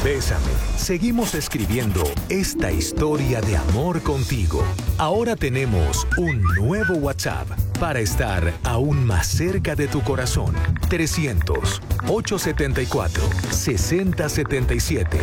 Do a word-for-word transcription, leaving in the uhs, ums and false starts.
Bésame. Seguimos escribiendo esta historia de amor contigo. Ahora tenemos un nuevo WhatsApp para estar aún más cerca de tu corazón. trescientos, ochocientos setenta y cuatro, sesenta setenta y siete.